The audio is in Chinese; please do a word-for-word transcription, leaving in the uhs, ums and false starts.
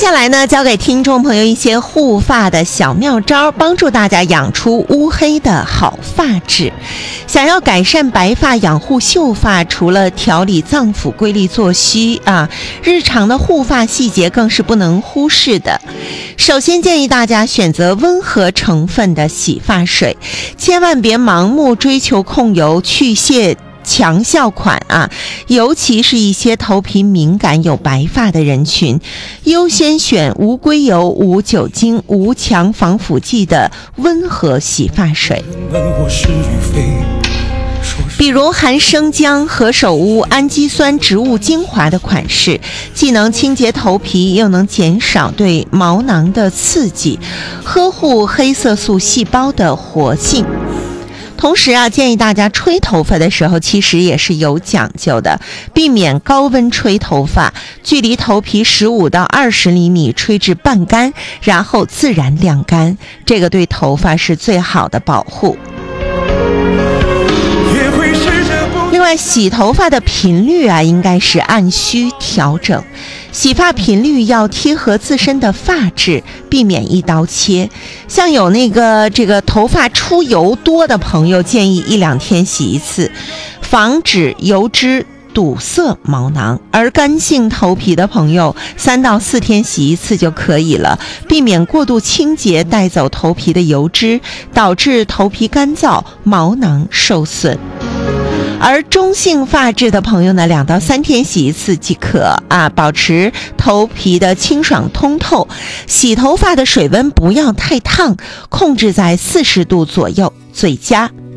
下来呢，教给听众朋友一些护发的小妙招，帮助大家养出乌黑的好发质。想要改善白发、养护秀发，除了调理脏腑、规律作息啊，日常的护发细节更是不能忽视的。首先建议大家选择温和成分的洗发水，千万别盲目追求控油去屑强效款啊，尤其是一些头皮敏感有白发的人群，优先选无硅油、无酒精、无强防腐剂的温和洗发水。比如含生姜、何首乌、氨基酸植物精华的款式，既能清洁头皮，又能减少对毛囊的刺激，呵护黑色素细胞的活性。同时啊，建议大家吹头发的时候其实也是有讲究的，避免高温吹头发，距离头皮十五到二十厘米吹至半干，然后自然晾干，这个对头发是最好的保护。另外，洗头发的频率啊，应该是按需调整，洗发频率要贴合自身的发质，避免一刀切。像有那个这个头发出油多的朋友，建议一两天洗一次，防止油脂堵塞毛囊。而干性头皮的朋友，三到四天洗一次就可以了，避免过度清洁带走头皮的油脂，导致头皮干燥，毛囊受损。而中性发质的朋友呢，两到三天洗一次即可啊，保持头皮的清爽通透。洗头发的水温不要太烫，控制在四十度左右最佳。